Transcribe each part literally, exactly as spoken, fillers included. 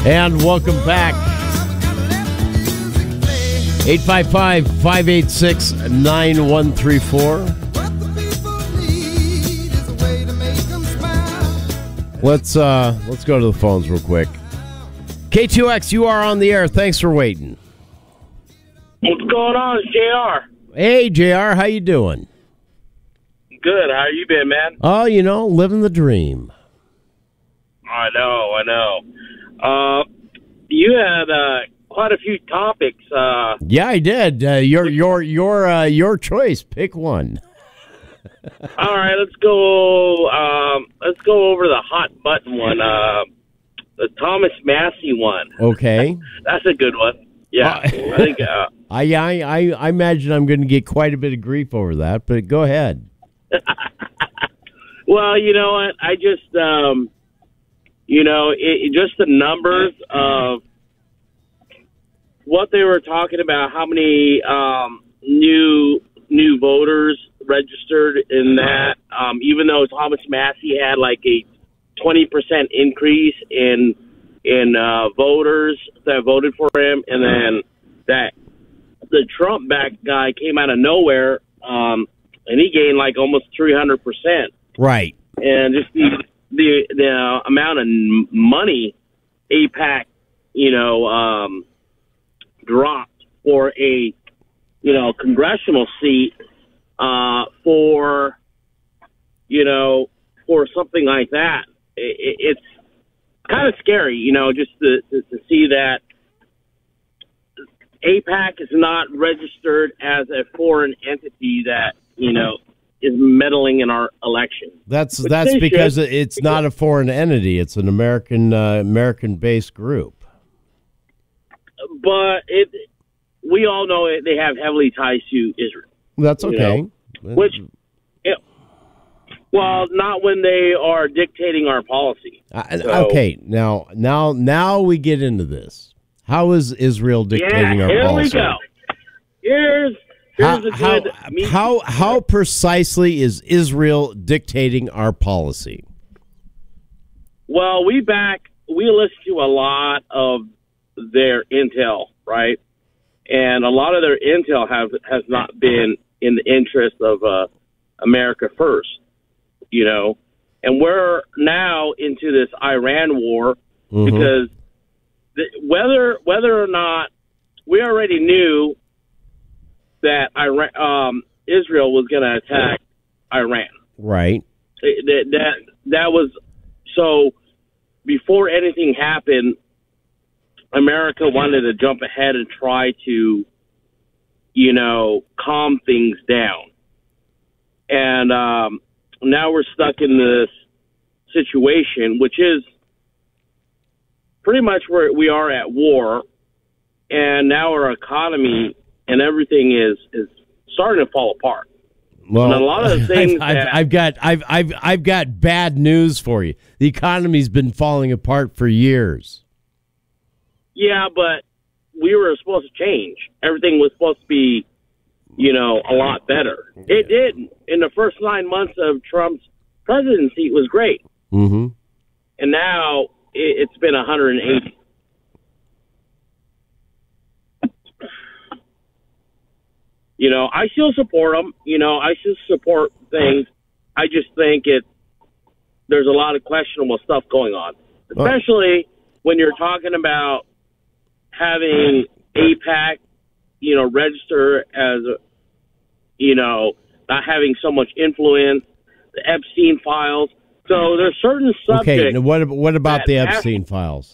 And welcome back. eight five five, five eight six, nine one three four. Let's uh let's go to the phones real quick. K two X, you are on the air. Thanks for waiting. What's going on? It's J R. Hey J R, how you doing? Good. How you been, man? Oh, you know, living the dream. I know, I know. Uh, you had uh, quite a few topics. Uh, yeah, I did. Uh, your your your uh, your choice. Pick one. All right, let's go. Um, let's go over the hot button one. Uh, the Thomas Massey one. Okay, that's a good one. Yeah, uh, I think. Uh, I, I I imagine I'm going to get quite a bit of grief over that, but go ahead. Well, you know what? I just, um, you know, it, just the numbers of what they were talking about, how many um, new new voters registered in that, um, even though Thomas Massey had like a twenty percent increase in in uh, voters that voted for him, and then that the Trump-backed guy came out of nowhere, um, and he gained like almost three hundred percent. Right. And just the the, the amount of money AIPAC, you know, um, dropped for a, you know, congressional seat uh, for, you know, for something like that. It, it's kind of scary, you know, just to, to, to see that AIPAC is not registered as a foreign entity that, you know, is meddling in our election. That's Which that's because should. it's not a foreign entity. It's an American uh, American-based group. But it, we all know it, they have heavily ties to Israel. That's okay. You know? Which, it, well, not when they are dictating our policy. Uh, so, okay, now now now we get into this. How is Israel dictating yeah, our here policy? Here we go. Here's How, how, how, how precisely is Israel dictating our policy? Well, we back, we listen to a lot of their intel, right? And a lot of their intel have, has not been in the interest of uh, America first, you know? And we're now into this Iran war mm-hmm. because the, whether whether or not we already knew that Iran, um, Israel was going to attack Iran. Right. That, that that was so. Before anything happened, America wanted to jump ahead and try to, you know, calm things down. And um, now we're stuck in this situation, which is pretty much where we are at war. And now our economy and everything is, is starting to fall apart. Well, and a lot of the things I've, that, I've, I've got I've I've I've got bad news for you. The economy's been falling apart for years. Yeah, but we were supposed to change. Everything was supposed to be, you know, a lot better. Yeah. It did. In the first nine months of Trump's presidency, it was great. Mm-hmm. And now it, it's been one hundred eighty. You know, I still support them. You know, I still support things. I just think it. There's a lot of questionable stuff going on, especially oh. when you're talking about having AIPAC, you know, register as, a, you know, not having so much influence, the Epstein files. So there's certain subjects. Okay, now what what about the Epstein have, files?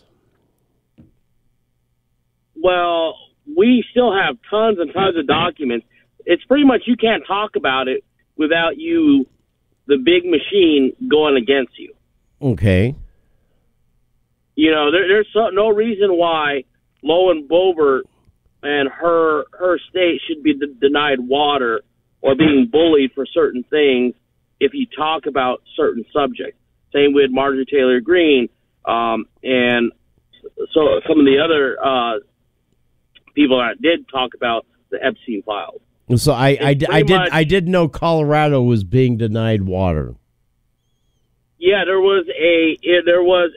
Well, we still have tons and tons of documents. It's pretty much you can't talk about it without you, the big machine, going against you. Okay. You know, there, there's so, no reason why Lauren Boebert and her her state should be de- denied water or being bullied for certain things if you talk about certain subjects. Same with Marjorie Taylor Greene um, and so some of the other uh, people that did talk about the Epstein files. So I, I, I did much, I did know Colorado was being denied water. Yeah, there was a there was